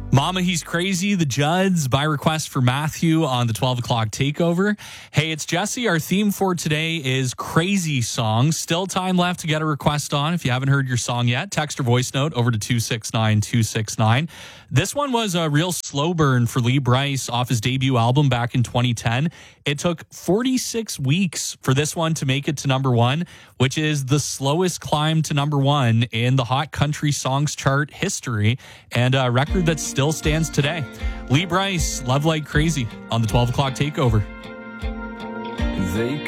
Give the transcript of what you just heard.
Mama, He's Crazy, the Judds, by request for Matthew on the 12 o'clock takeover. Hey, it's Jesse. Our theme for today is crazy songs. Still time left to get a request on. If you haven't heard your song yet, text or voice note over to 269-269. This one was a real slow burn for Lee Brice off his debut album back in 2010. It took 46 weeks for this one to make it to number one, which is the slowest climb to number one in the Hot Country Songs chart history, and a record that still stands today. Lee Brice, Love Like Crazy on the 12 o'clock takeover. They